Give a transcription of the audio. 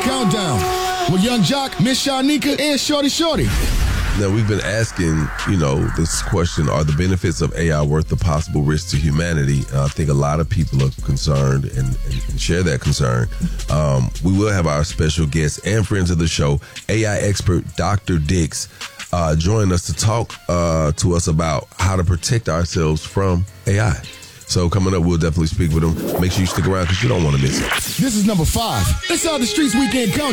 Countdown with Young Jock, Miss Shanika, and Shorty Shorty. Now, we've been asking, this question, are the benefits of AI worth the possible risk to humanity? I think a lot of people are concerned and share that concern. We will have our special guest and friends of the show, AI expert Dr. Dix, join us to talk to us about how to protect ourselves from AI. So coming up, we'll definitely speak with him. Make sure you stick around because you don't want to miss it. This is number 5. Inside the Streets Weekend Countdown.